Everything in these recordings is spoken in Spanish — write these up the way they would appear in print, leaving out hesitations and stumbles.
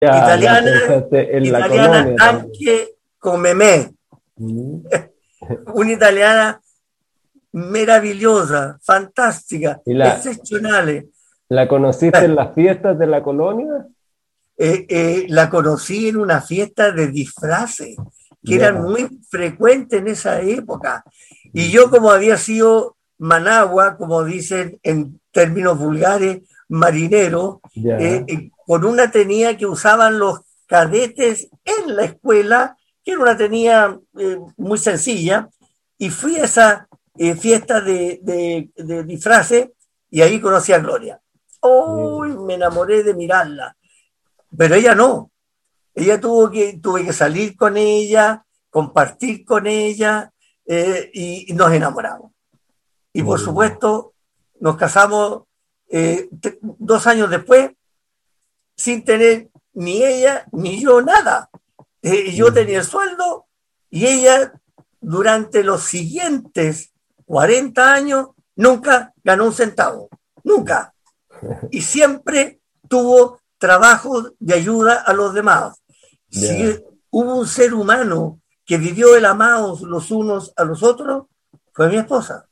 Ya Italiana, pensaste en la italiana colonia también. anche come me, Mm. un'italiana meravigliosa, fantastica, ¿Y eccezionale. la conociste en Beh, las fiestas de la colonia? la conocí en una fiesta de disfraces que eran Ya. muy frecuentes en esa época. Y yo, Mm. como había sido managua, como dicen en términos vulgares, marinero, Ya. con una tenía que usaban los cadetes en la escuela, que era una tenía muy sencilla, y fui a esa fiesta de disfraces y ahí conocí a Gloria. Sí. ¡Uy! Me enamoré de mirarla, pero ella no. Tuve que salir con ella, compartir con ella y nos enamoramos. Y por Mm. supuesto, nos casamos 2 años después sin tener ni ella ni yo nada. Yo tenía Mm. el sueldo y ella durante los siguientes 40 años nunca ganó un centavo. Nunca. Y siempre tuvo trabajo de ayuda a los demás. Si Ya. hubo un ser humano que vivió el amados los unos a los otros, fue mi esposa.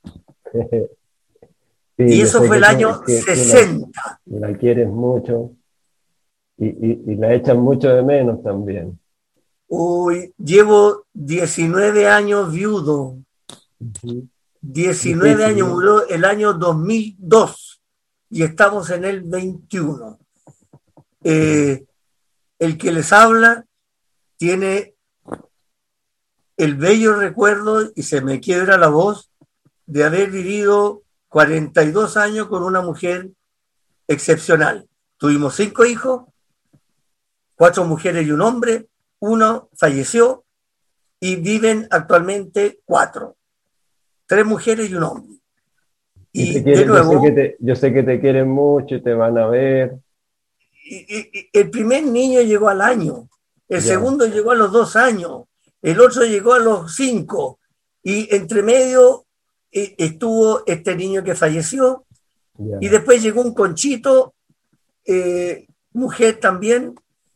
Sí, Y yo eso sé fue que el año tú 60. la quieres mucho y la echas mucho de menos también. Uy, llevo 19 años viudo. Ujú. 19 Difícil, años, ¿no? murió el año 2002 y estamos en el 21. Mm. Eh, el que les habla tiene el bello recuerdo y se me quiebra la voz de haber vivido 42 años con una mujer excepcional. Tuvimos 5 hijos, 4 mujeres y un hombre, uno falleció y viven actualmente 4, 3 mujeres y un hombre. Y te Y de quieren, nuevo, yo sé que te quieren mucho y te van a ver. el primer niño llegó al año, el Ya, segundo llegó a los 2 años, el otro llegó a los 5, y entre medio estuvo este niño que falleció, y ya. después llegó un conchito, mujer también,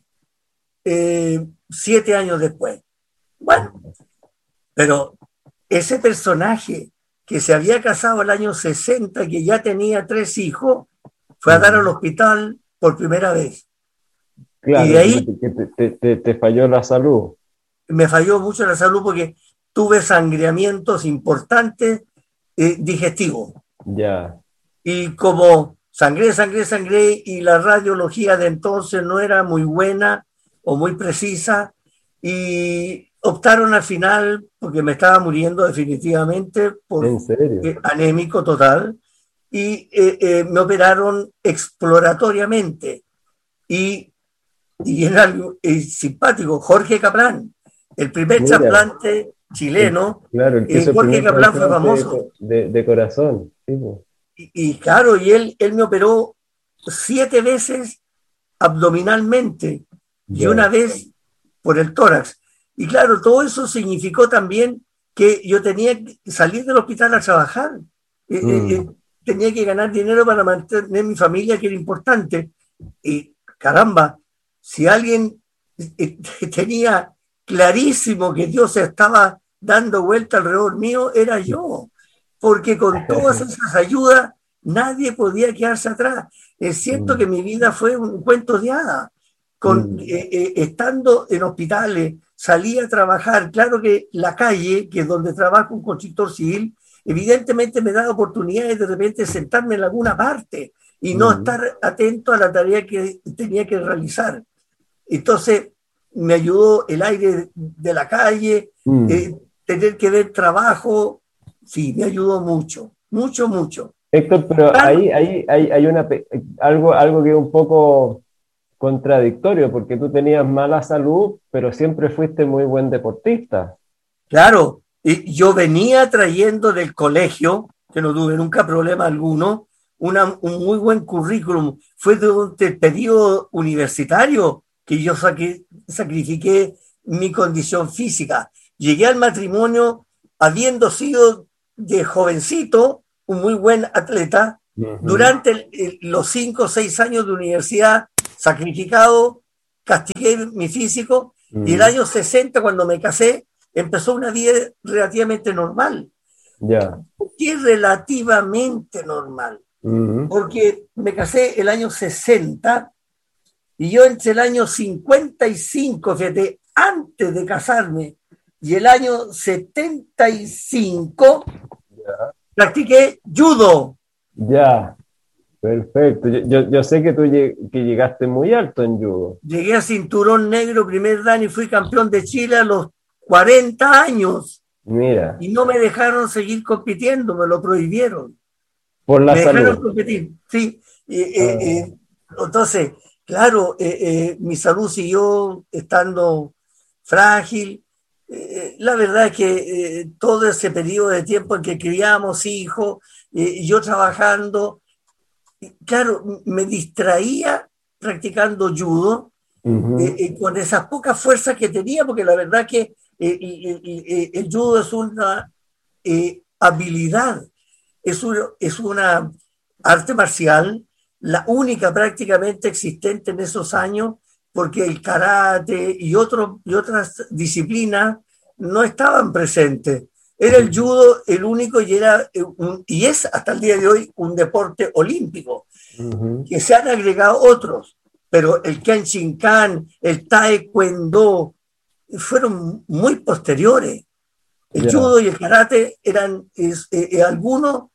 7 años después. Bueno, pero ese personaje que se había casado el año 60, que ya tenía 3 hijos, fue a dar al Ujú. hospital por primera vez. Y de Claro, porque ahí te falló la salud. me falló mucho la salud porque tuve sangreamientos importantes digestivos. Ya. Y como sangré, y la radiología de entonces no era muy buena o muy precisa, y optaron al final, porque me estaba muriendo definitivamente por ¿En serio? anémico total, y me operaron exploratoriamente. Y, y era algo simpático, Jorge Caplan, el primer Mira, trasplante chileno. claro, el que hizo el Jorge primer Caplan fue trasplante famoso. de corazón. Sí, po. Y claro, y él me operó 7 veces abdominalmente y una Ya. vez por el tórax. Y claro, todo eso significó también que yo tenía que salir del hospital a trabajar. Eh, eh, eh, Mm. tenía que ganar dinero para mantener mi familia, que era importante. Y caramba, si alguien tenía clarísimo que Dios estaba dando vuelta alrededor mío, era yo. Porque con todas esas ayudas nadie podía quedarse atrás. Es cierto que Mm. mi vida fue un cuento de hadas. Mm. Estando en hospitales, salí a trabajar. Claro que la calle, que es donde trabajo un constructor civil, evidentemente me da oportunidades de repente sentarme en alguna parte y no Mm. estar atento a la tarea que tenía que realizar. Entonces, me ayudó el aire de la calle, Mm. tener que ver trabajo, sí, me ayudó mucho, mucho, mucho. Héctor, pero Claro, ahí hay algo que es un poco contradictorio, porque tú tenías mala salud, pero siempre fuiste muy buen deportista. claro, yo venía trayendo del colegio, que no tuve nunca problema alguno, un muy buen currículum. Fue durante el periodo universitario que yo sacrifiqué mi condición física. Llegué al matrimonio habiendo sido de jovencito un muy buen atleta. Ujú. Durante los 5 o 6 años de universidad, sacrificado, castigué mi físico y el año 60, cuando me casé, empezó una vida relativamente normal. Ya. ¿Qué es relativamente normal? Porque me casé el año 60 y yo entre el año 55, fíjate, antes de casarme, y el año 75, practiqué judo. Ya, perfecto. Yo sé que que llegaste muy alto en judo. Llegué a cinturón negro primer dan y fui campeón de Chile a los 40 años. Mira, Y no me dejaron seguir compitiendo, me lo prohibieron. por la Me dejaron salud. competir, sí. Entonces, claro, mi salud siguió estando frágil. La verdad es que todo ese periodo de tiempo en que criamos hijos, yo trabajando, claro, me distraía practicando judo con esas pocas fuerzas que tenía, porque la verdad que el judo es una habilidad, es una arte marcial, la única prácticamente existente en esos años, porque el karate y otras disciplinas no estaban presentes. Era el judo el único y es hasta el día de hoy un deporte olímpico, que se han agregado otros, pero el Kenshinkan, el Taekwondo, fueron muy posteriores. El judo y el karate eran algunos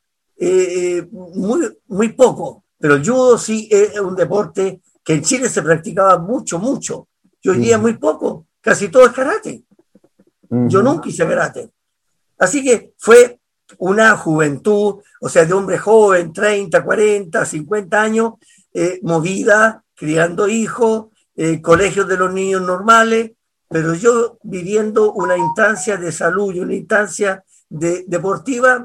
muy poco, pero el judo sí es un deporte que en Chile se practicaba mucho, mucho. Y hoy día muy poco, casi todo es karate. Yo nunca hice karate. Así que fue una juventud, o sea, de hombre joven, 30, 40, 50 años, movida, criando hijos, colegios de los niños normales, pero yo viviendo una instancia de salud y una instancia deportiva,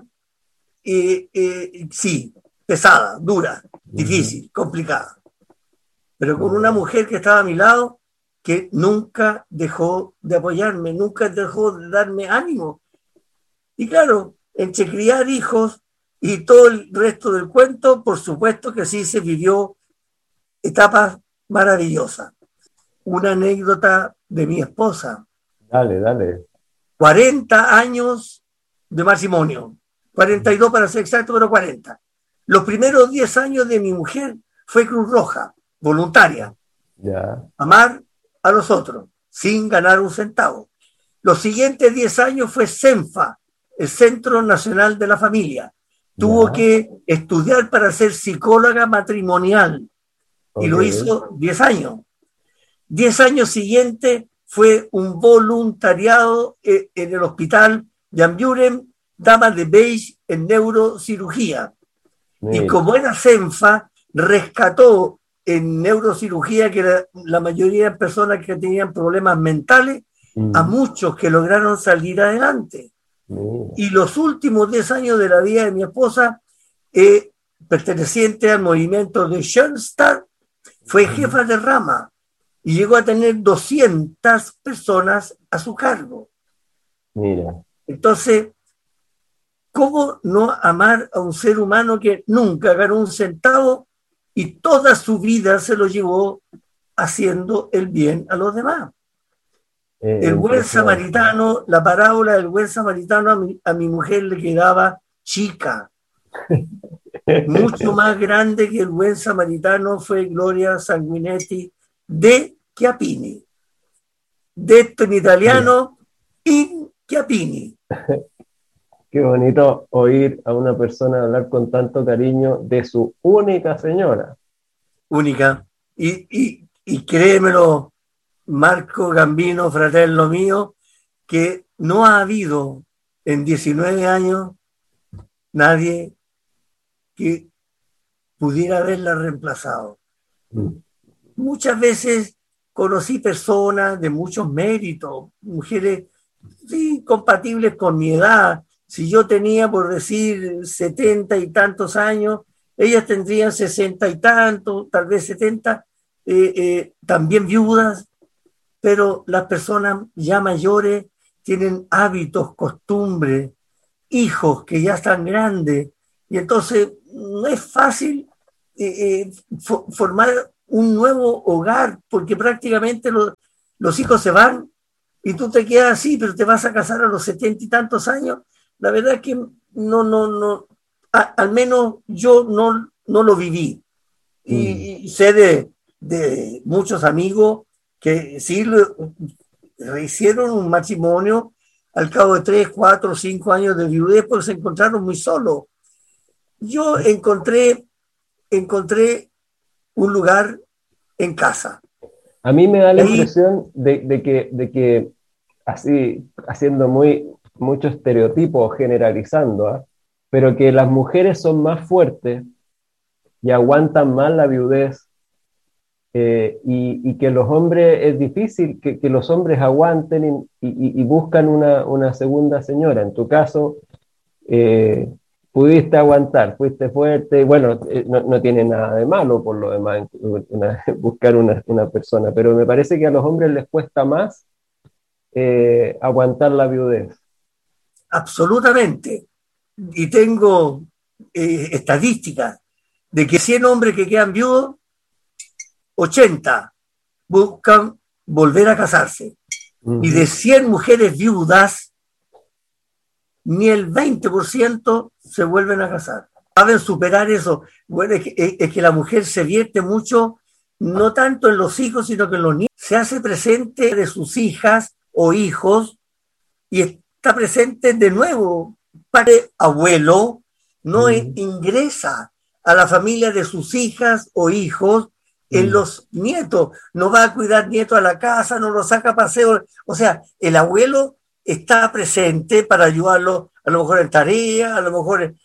sí, pesada, dura, difícil, complicada, pero con una mujer que estaba a mi lado que nunca dejó de apoyarme, nunca dejó de darme ánimo. Y claro, entre criar hijos y todo el resto del cuento, por supuesto que sí se vivió etapas maravillosas. Una anécdota de mi esposa. Dale, dale. 40 años de matrimonio, 42 para ser exacto, pero 40. Los primeros 10 años de mi mujer fue Cruz Roja, voluntaria. Ya. Amar a los otros, sin ganar un centavo. Los siguientes 10 años fue CENFA, el Centro Nacional de la Familia. Tuvo que estudiar para ser psicóloga matrimonial y lo hizo 10 años. 10 años siguientes fue un voluntariado en el hospital Jan Buren, Dama de Beige, en neurocirugía. Y como era CENFA, rescató en neurocirugía, que era la mayoría de personas que tenían problemas mentales, a muchos que lograron salir adelante. Y los últimos 10 años de la vida de mi esposa, perteneciente al movimiento de Schoenstatt, fue jefa de rama y llegó a tener 200 personas a su cargo. Mira. Entonces, ¿cómo no amar a un ser humano que nunca ganó un centavo y toda su vida se lo llevó haciendo el bien a los demás? El buen samaritano, la parábola del buen samaritano a mi mujer le quedaba chica. Mucho más grande que el buen samaritano fue Gloria Sanguinetti de Chiappini. Detto in italiano, in Chiappini. Qué bonito oír a una persona hablar con tanto cariño de su única señora. Única. Y créemelo, Marco Gambino, fratello mío, que no ha habido en 19 años nadie que pudiera haberla reemplazado. Muchas veces conocí personas de muchos méritos, mujeres sí, compatibles con mi edad. Si yo tenía, por decir, 70 y tantos años, ellas tendrían 60 y tantos, tal vez 70, también viudas, pero las personas ya mayores tienen hábitos, costumbres, hijos que ya están grandes, y entonces no es fácil formar un nuevo hogar, porque prácticamente los hijos se van y tú te quedas así, pero te vas a casar a los 70 y tantos años. La verdad es que no, al menos yo no lo viví. Y sé de muchos amigos que sí hicieron un matrimonio al cabo de 3, 4, 5 años de viudez porque se encontraron muy solos. Yo encontré un lugar en casa. A mí me da la impresión de que así, haciendo mucho estereotipo, generalizando, ¿eh? Pero que las mujeres son más fuertes y aguantan más la viudez, y que los hombres, es difícil que los hombres aguanten y buscan una segunda señora. En tu caso, pudiste aguantar, fuiste fuerte, bueno, no tiene nada de malo por lo demás buscar una persona, pero me parece que a los hombres les cuesta más aguantar la viudez. Absolutamente. Y tengo estadísticas de que 100 hombres que quedan viudos, 80 buscan volver a casarse. Y de 100 mujeres viudas, ni el 20% se vuelven a casar. Saben superar eso. Bueno, es que la mujer se vierte mucho, no tanto en los hijos, sino que en los niños. Se hace presente de sus hijas o hijos y está presente de nuevo. Padre, abuelo, no ingresa a la familia de sus hijas o hijos en los nietos. No va a cuidar nietos a la casa, no lo saca a paseo. O sea, el abuelo está presente para ayudarlo, a lo mejor en tarea, a lo mejor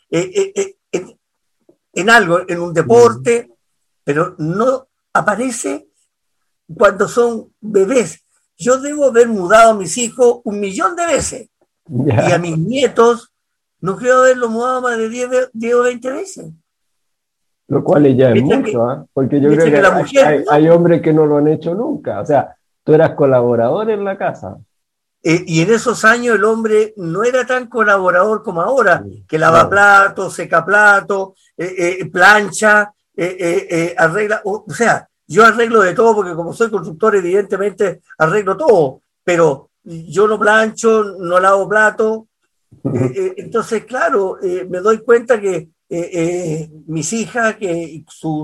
en algo, en un deporte, pero no aparece cuando son bebés. Yo debo haber mudado a mis hijos 1.000.000 de veces. Y a mis nietos no creo haberlo mudado más de 10 o 20 veces. Lo cual ya es mucho, ¿eh? Porque yo creo que hay hombres que no lo han hecho nunca. O sea, tú eras colaborador en la casa. Y en esos años el hombre no era tan colaborador como ahora, que lava platos, seca platos, plancha, arregla. O sea, yo arreglo de todo porque como soy constructor, evidentemente arreglo todo, pero yo no plancho, no lavo platos. Entonces, claro, me doy cuenta que mis hijas, que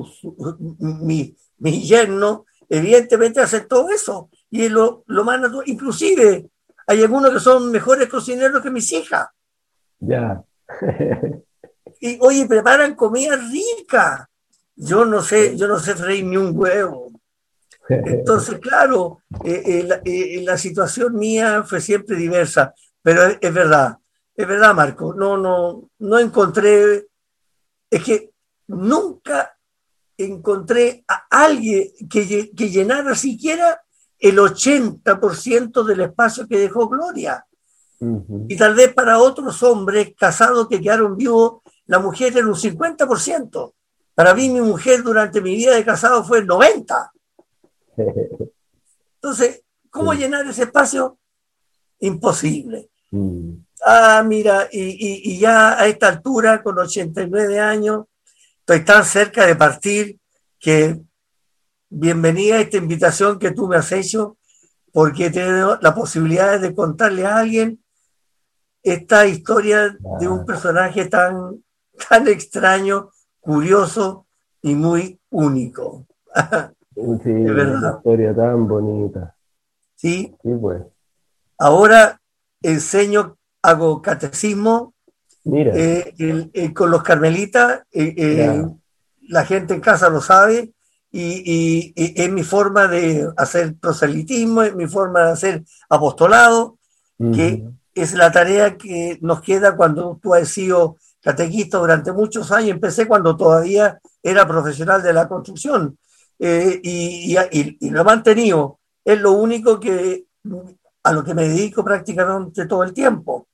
mi yerno, evidentemente hacen todo eso. Y lo más natural, inclusive hay algunos que son mejores cocineros que mis hijas. Ya. Y oye, preparan comida rica. Yo no sé freír ni un huevo. Entonces, claro, la situación mía fue siempre diversa, pero es verdad, Marco. No encontré, es que nunca encontré a alguien que llenara siquiera el 80% del espacio que dejó Gloria. Y tal vez para otros hombres casados que quedaron vivos, la mujer era un 50%. Para mí, mi mujer durante mi vida de casado fue el 90%. Entonces, ¿cómo llenar ese espacio? Imposible. Mira, y ya a esta altura, con 89 años, estoy tan cerca de partir que bienvenida a esta invitación que tú me has hecho, porque tengo la posibilidad de contarle a alguien esta historia de un personaje tan extraño, curioso y muy único. Sí, una historia tan bonita. Sí, pues. Ahora hago catecismo. Mira. Con los carmelitas, la gente en casa lo sabe, y es mi forma de hacer proselitismo, es mi forma de hacer apostolado, que es la tarea que nos queda cuando tú has sido catequista durante muchos años. Empecé cuando todavía era profesional de la construcción, y lo he mantenido. Es lo único a lo que me dedico prácticamente todo el tiempo.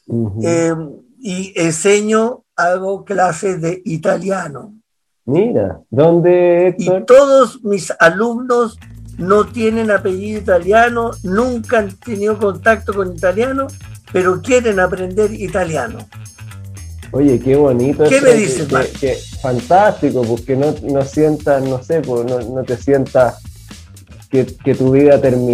Y hago clases de italiano. Mira, ¿dónde, Héctor? Y todos mis alumnos no tienen apellido italiano, nunca han tenido contacto con italiano, pero quieren aprender italiano. Oye, qué bonito. ¿Qué me dices, Marco? fantástico, porque no sientas, no sé, pues, no te sientas que tu vida terminó